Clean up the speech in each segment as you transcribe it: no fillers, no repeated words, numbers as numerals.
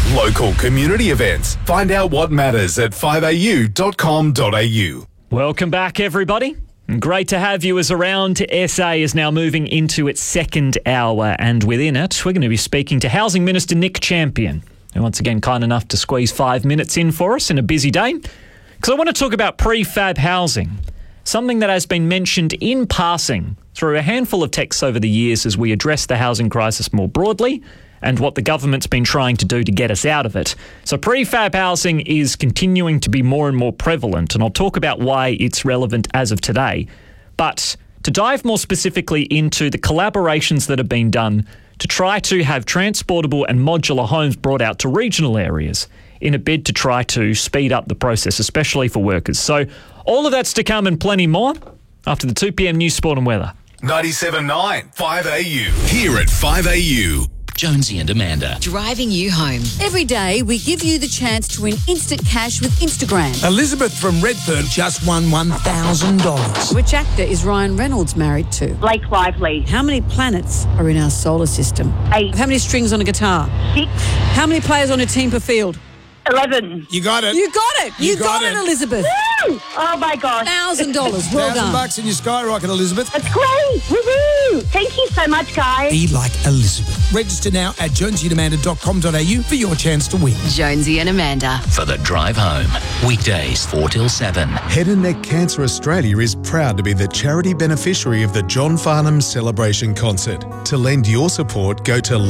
Local community events. Find out what matters at 5au.com.au. Welcome back, everybody. Great to have you as Around SA is now moving into its second hour, and within it, we're going to be speaking to Housing Minister Nick Champion, who once again kind enough to squeeze 5 minutes in for us in a busy day, because I want to talk about prefab housing, something that has been mentioned in passing through a handful of texts over the years as we address the housing crisis more broadly and what the government's been trying to do to get us out of it. So prefab housing is continuing to be more and more prevalent, and I'll talk about why it's relevant as of today. But to dive more specifically into the collaborations that have been done to try to have transportable and modular homes brought out to regional areas in a bid to try to speed up the process, especially for workers. So all of that's to come and plenty more after the 2 p.m. news, sport and weather. 97.9 5AU. Here at 5AU. Jonesy and Amanda. Driving you home. Every day, we give you the chance to win instant cash with Instagram. Elizabeth from Redfern just won $1,000. Which actor is Ryan Reynolds married to? Blake Lively. How many planets are in our solar system? 8. How many strings on a guitar? 6. How many players on a team per field? 11. You got it. You got it. You got it, Elizabeth. Woo! Oh my gosh. $1,000. Well done. $1,000 in your skyrocket, Elizabeth. That's great. Woohoo! Thank you so much, guys. Be like Elizabeth. Register now at jonesyandamanda.com.au for your chance to win. Jonesy and Amanda. For the drive home. Weekdays 4 till 7. Head and Neck Cancer Australia is proud to be the charity beneficiary of the John Farnham Celebration Concert. To lend your support, go to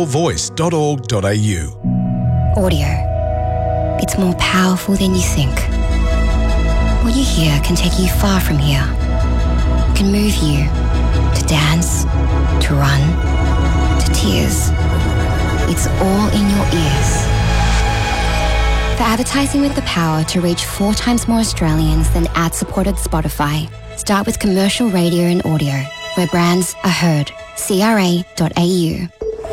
lendyourvoice.org.au. Audio. It's more powerful than you think. What you hear can take you far from here. It can move you to dance, to run, to tears. It's all in your ears. For advertising with the power to reach 4 times more Australians than ad-supported Spotify, start with commercial radio and audio, where brands are heard. CRA.au.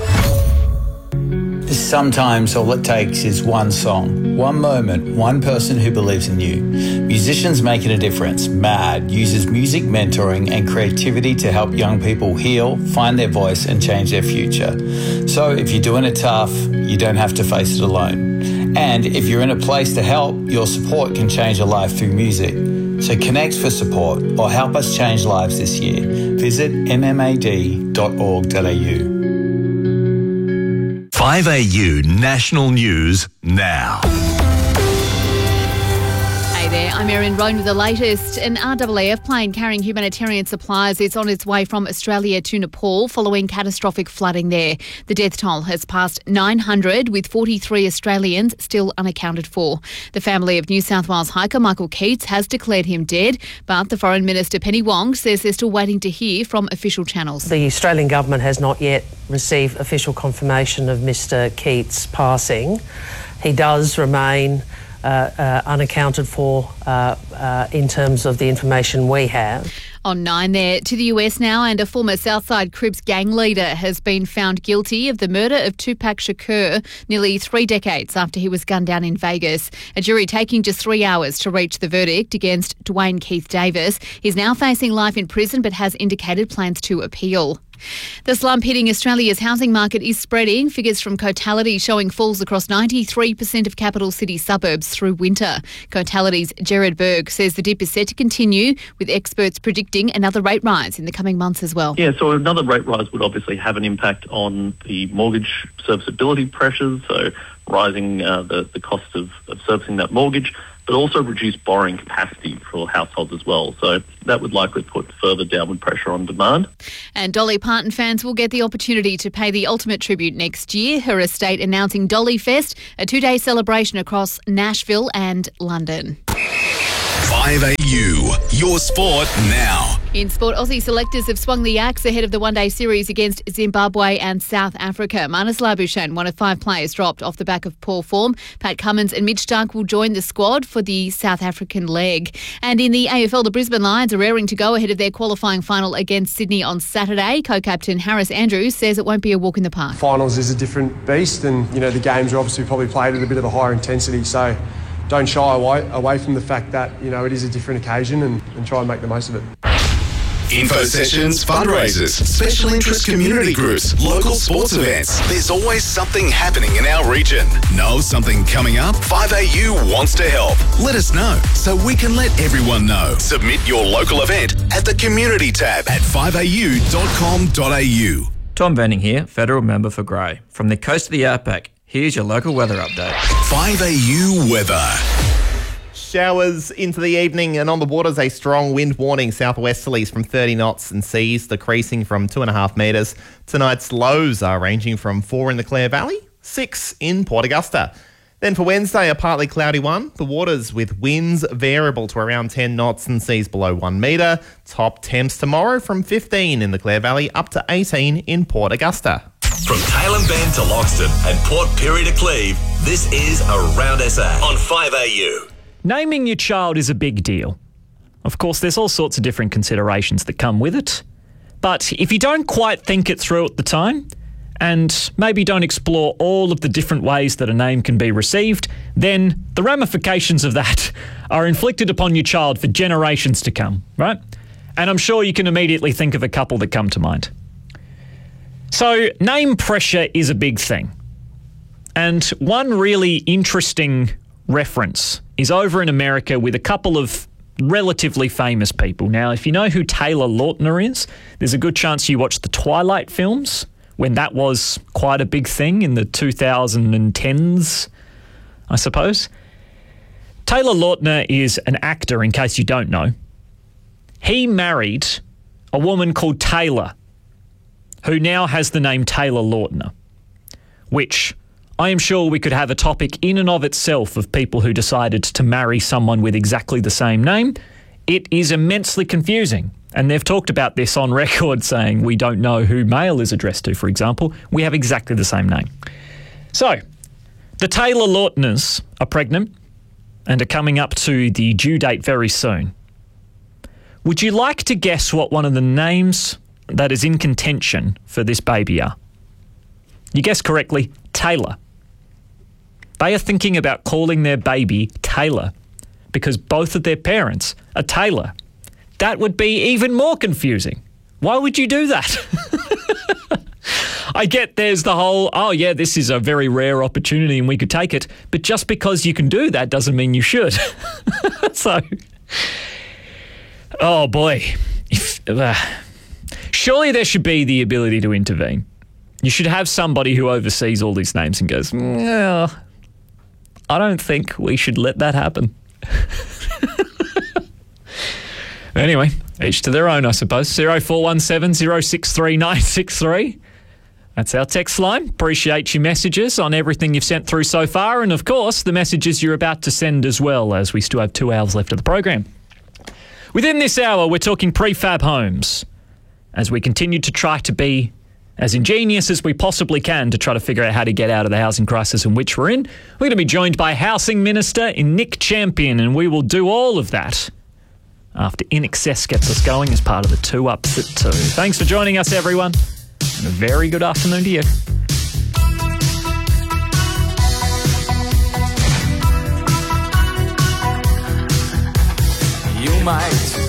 Sometimes all it takes is one song, one moment, one person who believes in you. Musicians Making a Difference, MAD, uses music mentoring and creativity to help young people heal, find their voice and change their future. So if you're doing it tough, you don't have to face it alone. And if you're in a place to help, your support can change a life through music. So connect for support or help us change lives this year. Visit mmad.org.au. 5AU National News now. Hey there, I'm Erin Roan with the latest. An RAAF plane carrying humanitarian supplies is on its way from Australia to Nepal following catastrophic flooding there. The death toll has passed 900, with 43 Australians still unaccounted for. The family of New South Wales hiker Michael Keats has declared him dead, but the Foreign Minister Penny Wong says they're still waiting to hear from official channels. The Australian government has not yet received official confirmation of Mr Keats' passing. He does remain unaccounted for in terms of the information we have. On 9 there, to the US now, and a former Southside Crips gang leader has been found guilty of the murder of Tupac Shakur nearly 3 decades after he was gunned down in Vegas. A jury taking just 3 hours to reach the verdict against Dwayne Keith Davis. He's now facing life in prison but has indicated plans to appeal. The slump hitting Australia's housing market is spreading. Figures from Cotality showing falls across 93% of capital city suburbs through winter. Cotality's Gerard Berg says the dip is set to continue, with experts predicting another rate rise in the coming months as well. Yeah, so another rate rise would obviously have an impact on the mortgage serviceability pressures, so rising the cost of servicing that mortgage, but also reduce borrowing capacity for households as well. So that would likely put further downward pressure on demand. And Dolly Parton fans will get the opportunity to pay the ultimate tribute next year. Her estate announcing Dolly Fest, a 2-day celebration across Nashville and London. 5AU, your sport now. In sport, Aussie selectors have swung the axe ahead of the one-day series against Zimbabwe and South Africa. Marnus Labuschagne, one of 5 players dropped off the back of poor form. Pat Cummins and Mitch Starc will join the squad for the South African leg. And in the AFL, the Brisbane Lions are raring to go ahead of their qualifying final against Sydney on Saturday. Co-captain Harris Andrews says it won't be a walk in the park. Finals is a different beast, and the games are obviously probably played at a bit of a higher intensity, so don't shy away from the fact that it is a different occasion and try and make the most of it. Info sessions, fundraisers, special interest community groups, local sports events. There's always something happening in our region. Know something coming up? 5AU wants to help. Let us know so we can let everyone know. Submit your local event at the community tab at 5au.com.au. Tom Venning here, Federal Member for Grey. From the coast of the Outback, here's your local weather update. 5AU weather. Showers into the evening, and on the waters a strong wind warning, southwesterlies from 30 knots and seas decreasing from 2.5 metres. Tonight's lows are ranging from 4 in the Clare Valley, 6 in Port Augusta. Then for Wednesday, a partly cloudy one. The waters with winds variable to around 10 knots and seas below 1 metre. Top temps tomorrow from 15 in the Clare Valley up to 18 in Port Augusta. From Tailem Bend to Loxton and Port Pirie to Cleve, this is Around SA on 5AU. Naming your child is a big deal. Of course, there's all sorts of different considerations that come with it. But if you don't quite think it through at the time, and maybe don't explore all of the different ways that a name can be received, then the ramifications of that are inflicted upon your child for generations to come, right? And I'm sure you can immediately think of a couple that come to mind. So, name pressure is a big thing. And one really interesting reference is over in America with a couple of relatively famous people. Now, if you know who Taylor Lautner is, there's a good chance you watched the Twilight films when that was quite a big thing in the 2010s, I suppose. Taylor Lautner is an actor, in case you don't know. He married a woman called Taylor, who now has the name Taylor Lautner, which I am sure we could have a topic in and of itself of people who decided to marry someone with exactly the same name. It is immensely confusing. And they've talked about this on record, saying we don't know who mail is addressed to, for example. We have exactly the same name. So, the Taylor Lautners are pregnant and are coming up to the due date very soon. Would you like to guess what one of the names that is in contention for this baby are? You guessed correctly, Taylor. They are thinking about calling their baby Taylor because both of their parents are Taylor. That would be even more confusing. Why would you do that? I get there's the whole, oh yeah, this is a very rare opportunity and we could take it. But just because you can do that doesn't mean you should. So, oh boy. Surely there should be the ability to intervene. You should have somebody who oversees all these names and goes, well, I don't think we should let that happen. Anyway, each to their own, I suppose. 0417 063 963. That's our text line. Appreciate your messages on everything you've sent through so far. And, of course, the messages you're about to send as well, as we still have 2 hours left of the program. Within this hour, we're talking prefab homes as we continue to try to be as ingenious as we possibly can to try to figure out how to get out of the housing crisis in which we're in. We're going to be joined by Housing Minister Nick Champion, and we will do all of that after In Excess gets us going as part of the 2 Ups at 2. Thanks for joining us, everyone, and a very good afternoon to you. You might